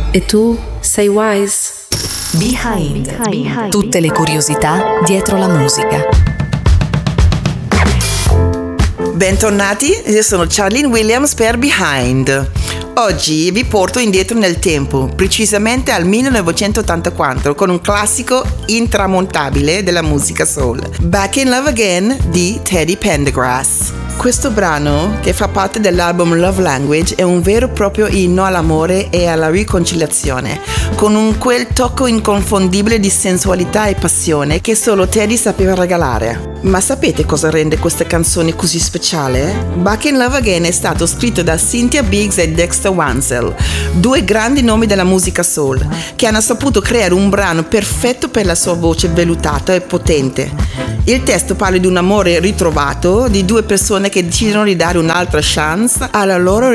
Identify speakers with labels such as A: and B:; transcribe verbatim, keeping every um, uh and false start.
A: E tu sei Wise.
B: Behind. Behind. Tutte le curiosità dietro la musica.
C: Bentornati, io sono Charlene Williams per Behind. Oggi vi porto indietro nel tempo, precisamente al millenovecentottantaquattro, con un classico intramontabile della musica soul, Back in Love Again di Teddy Pendergrass. Questo brano, che fa parte dell'album Love Language, è un vero e proprio inno all'amore e alla riconciliazione, con un quel tocco inconfondibile di sensualità e passione che solo Teddy sapeva regalare. Ma sapete cosa rende questa canzone così speciale? Back in Love Again è stato scritto da Cynthia Biggs e Dexter Wansel, due grandi nomi della musica soul, che hanno saputo creare un brano perfetto per la sua voce vellutata e potente. Il testo parla di un amore ritrovato, di due persone che decidono di dare un'altra chance alla loro